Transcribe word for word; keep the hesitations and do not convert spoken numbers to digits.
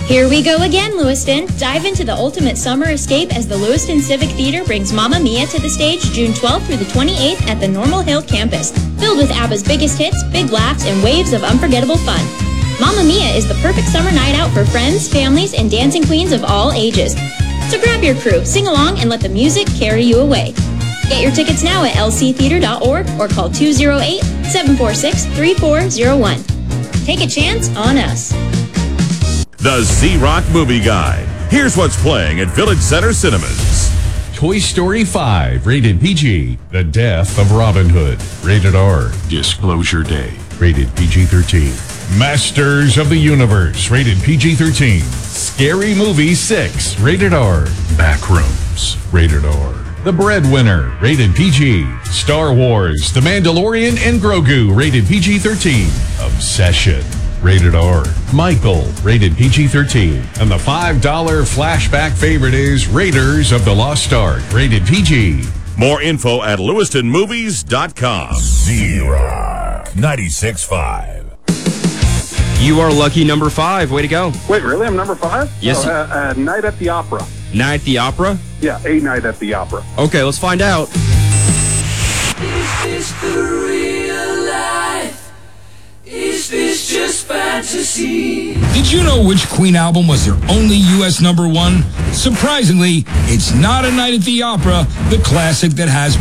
Here we go again, Lewiston. Dive into the ultimate summer escape as the Lewiston Civic Theater brings Mamma Mia to the stage June twelfth through the twenty-eighth at the Normal Hill campus. Filled with ABBA's biggest hits, big laughs, and waves of unforgettable fun. Mamma Mia is the perfect summer night out for friends, families, and dancing queens of all ages. So grab your crew, sing along, and let the music carry you away. Get your tickets now at l c theater dot org or call two oh eight, seven four six, three four oh one. Take a chance on us. The Z-Rock Movie Guide. Here's what's playing at Village Center Cinemas. Toy Story five, rated P G. The Death of Robin Hood, rated R. Disclosure Day, rated P G thirteen. Masters of the Universe, rated P G thirteen. Scary Movie six, rated R. Backrooms, rated R. The Breadwinner, rated P G. Star Wars, The Mandalorian and Grogu, rated P G thirteen. Obsession, rated R. Michael, rated P G thirteen. And the five dollar flashback favorite is Raiders of the Lost Ark, rated P G. More info at lewiston movies dot com. Z-Rock ninety-six point five. You are lucky number five. Way to go. Wait, really? I'm number five? Yes. Oh, uh, uh, Night at the Opera. Night at the Opera? Yeah, a night at the opera. Okay, let's find out. Is this the real life? Is this just fantasy? Did you know which Queen album was their only U S number one? Surprisingly, it's not A Night at the Opera, the classic that has